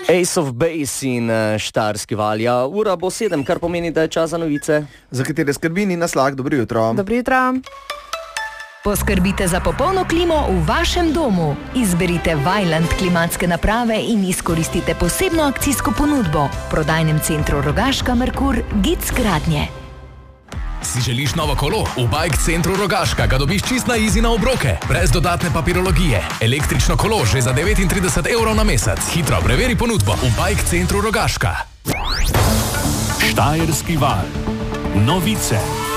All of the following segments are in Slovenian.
Ace of Base in Štajerski val. Ja, ura bo 7, kar pomeni, da je čas za novice. Za katere skrbi Nina Slak. Dobro jutro. Dobro jutro. Poskrbite za popolno klimo v vašem domu. Izberite Vaillant klimatske naprave in izkoristite posebno akcijsko ponudbo. V prodajnem centru Rogaška Merkur Gic Gradnje. Si želiš novo kolo? V Bike centru Rogaška ga dobiš čist na easy na obroke, brez dodatne papirologije. Električno kolo že za 39 € na mesec. Hitro preveri ponudbo v Bike centru Rogaška. Štajerski val. Novice.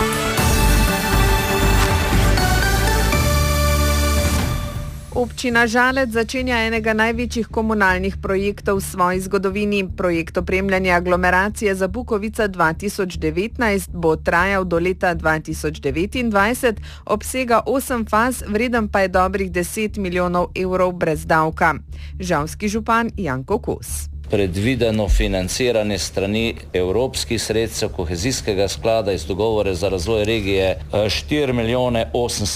Občina Žalec začenja enega največjih komunalnih projektov v svoji zgodovini. Projekt opremljanja aglomeracije Zabukovica 2019 bo trajal do leta 2029, obsega 8 faz, vreden pa je dobrih 10 milijonov evrov brez davka. Žalski župan Janko Kos. Predvideno financiranje strani evropskih sredstev kohezijskega sklada iz dogovora za razvoj regije 4 milijone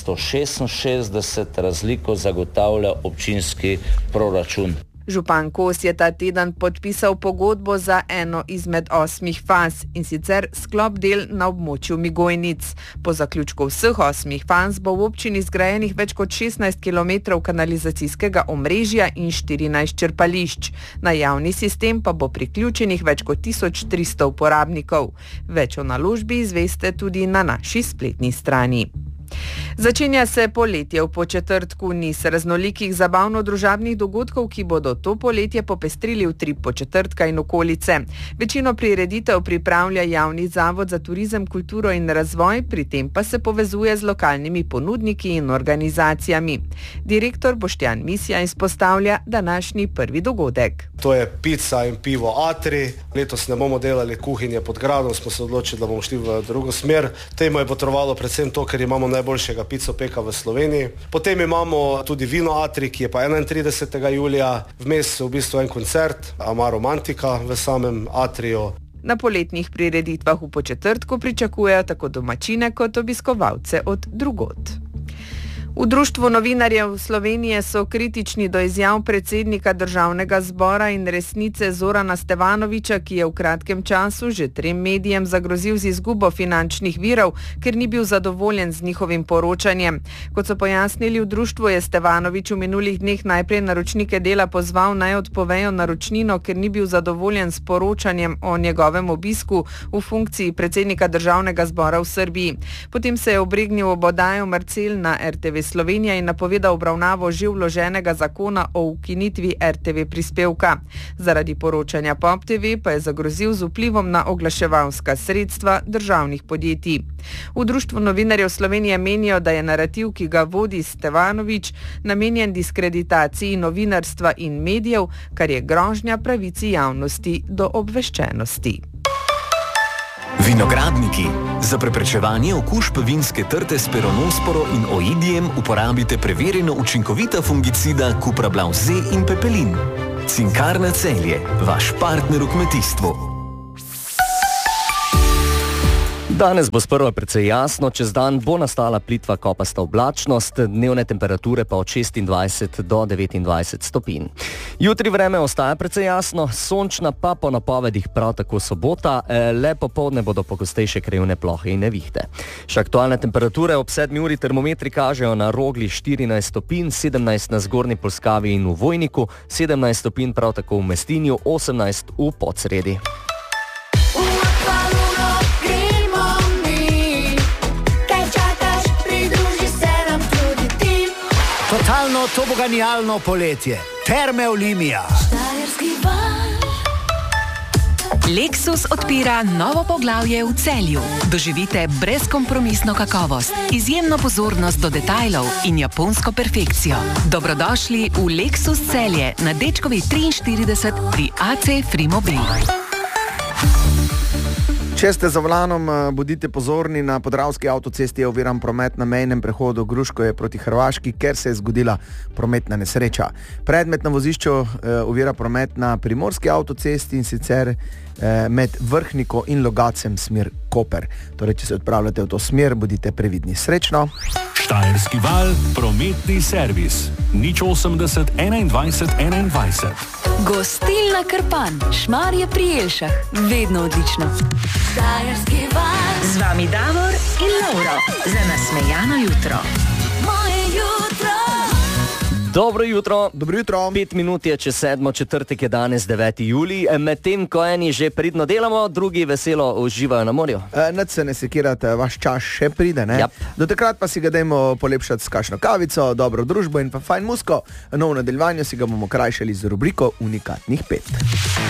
866, razliko zagotavlja občinski proračun. Župan Kos je ta teden podpisal pogodbo za eno izmed 8 faz, in sicer sklop del na območju Migojnic. Po zaključku vseh 8 faz bo v občini zgrajenih več kot 16 km kanalizacijskega omrežja in 14 črpališč. Na javni sistem pa bo priključenih več kot 1300 uporabnikov. Več o naložbi izveste tudi na naši spletni strani. Začenja se poletje. V Podčetrtku niz raznolikih zabavno-družabnih dogodkov, ki bodo to poletje popestrili utrip Podčetrtka in okolice. Večino prireditev pripravlja Javni zavod za turizem, kulturo in razvoj, pri tem pa se povezuje z lokalnimi ponudniki in organizacijami. Direktor Boštjan Misja izpostavlja današnji prvi dogodek. To je pica in pivo Atri. Letos ne bomo delali kuhinje pod gradom, smo se odločili, da bomo šli v drugo smer. Temu je potrovalo predvsem to, ker imamo najboljšega picopeka v Sloveniji. Potem imamo tudi vino Atri, ki je pa 31. julija. Vmes v bistvu en koncert, Ama Romantika v samem Atriju. Na poletnih prireditvah v Podčetrtku pričakujejo tako domačine kot obiskovalce od drugod. V Društvu novinarjev Slovenije so kritični do izjav predsednika Državnega zbora in Resnice Zorana Stevanovića, ki je v kratkem času že 3 medijem zagrozil z izgubo finančnih virov, ker ni bil zadovoljen z njihovim poročanjem. Kot so pojasnili v društvu, je Stevanović v minulih dneh najprej naročnike dela pozval, naj odpovejo naročnino, ker ni bil zadovoljen s poročanjem o njegovem obisku v funkciji predsednika Državnega zbora v Srbiji. Potem se je obregnil ob oddajo Marcel na RTV Slovenija in napovedal obravnavo že vloženega zakona o ukinitvi RTV prispevka. Zaradi poročanja Pop TV pa je zagrozil z vplivom na oglaševalska sredstva državnih podjetij. V Društvu novinarjev Slovenije menijo, da je narativ, ki ga vodi Stevanović, namenjen diskreditaciji novinarstva in medijev, kar je grožnja pravici javnosti do obveščenosti. Vinogradniki. Za preprečevanje okužb vinske trte s peronosporo in oidijem uporabite preverjeno učinkovita fungicida Cuprablav Z in Pepelin. Cinkarna Celje, vaš partner v kmetijstvu. Danes bo sprva precej jasno, čez dan bo nastala plitva kopasta oblačnost, dnevne temperature pa od 26 do 29 stopinj. Jutri vreme ostaja precej jasno, sončna pa po napovedih prav tako sobota, le popoldne bodo pogostejše krajevne plohe in nevihte. Še aktualne temperature ob 7 uri termometri kažejo na Rogli 14 stopinj, 17 na Zgornji Polskavi in v Vojniku, 17 stopinj prav tako v Mestinju, 18 v Podsredi. Totalno toboganijalno poletje. Terme Olimia. Lexus odpira novo poglavje v Celju. Doživite brezkompromisno kakovost, izjemno pozornost do detajlov in japonsko perfekcijo. Dobrodošli v Lexus Celje na Dečkovi 43 pri AC Frimobil. Če ste za volanom, bodite pozorni, na Podravski avtocesti je oviran promet na mejnem prehodu Gruškoje proti Hrvaški, ker se je zgodila prometna nesreča. Predmet na vozišču ovira promet na Primorski avtocesti, in sicer med Vrhniko in Logacem smer Koper. Torej, če se odpravljate v to smer, bodite previdni. Srečno! Štajerski val, prometni servis. 080 21 21. Gostilna Krpan, Šmarje pri Jelšah, vedno odlično. Z vami Davor in Lauro za nasmejano jutro. Moje jutro. Dobro jutro. Dobro jutro. 5 minut je čez 7, četrtek je danes 9. julij. Medtem ko eni že pridno delamo, drugi veselo uživajo na morju. Nad se ne sekirate, vaš čas še pride, ne? Yep. Do takrat pa si ga dajmo polepšati s kakšno kavico, dobro družbo in pa fajn musko. No, v nadaljevanju si ga bomo krajšali z rubriko Unikatnih 5.